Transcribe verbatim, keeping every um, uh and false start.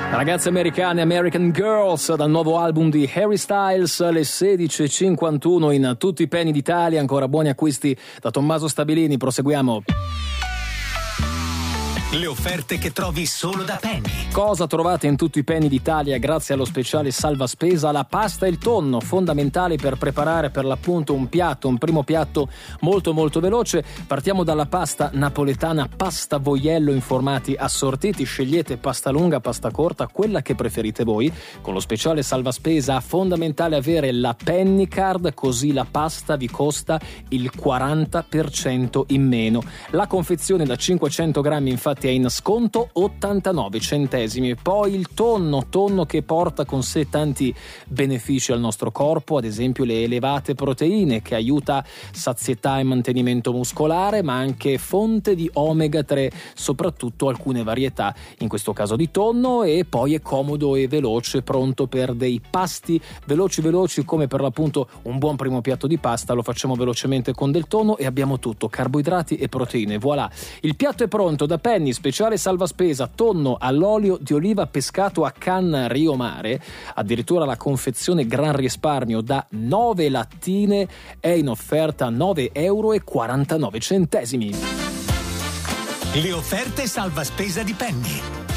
Ragazze americane, American Girls, dal nuovo album di Harry Styles, alle sedici e cinquantuno in tutti i penny d'Italia. Ancora buoni acquisti da Tommaso Stabilini. Proseguiamo. Le offerte che trovi solo da Penny. Cosa trovate in tutti i penny d'Italia grazie allo speciale salva spesa? La pasta e il tonno, fondamentali per preparare per l'appunto un piatto, un primo piatto molto molto veloce. Partiamo dalla pasta napoletana, pasta voiello in formati assortiti. Scegliete pasta lunga, pasta corta, quella che preferite voi. Con lo speciale salva spesa fondamentale avere la Penny Card, così la pasta vi costa il quaranta per cento in meno. La confezione da cinquecento grammi infatti è in sconto ottantanove centesimi. Poi il tonno, tonno che porta con sé tanti benefici al nostro corpo, ad esempio le elevate proteine, che aiuta sazietà e mantenimento muscolare, ma anche fonte di omega tre, soprattutto alcune varietà, in questo caso di tonno. E poi è comodo e veloce, pronto per dei pasti veloci veloci come per l'appunto un buon primo piatto di pasta. Lo facciamo velocemente con del tonno e abbiamo tutto, carboidrati e proteine. Voilà, il piatto è pronto. Da Penny, speciale salva spesa, tonno all'olio di oliva pescato a canna Rio Mare, addirittura la confezione gran risparmio da nove lattine è in offerta a nove euro e quarantanove centesimi. Le offerte salva spesa di Penny.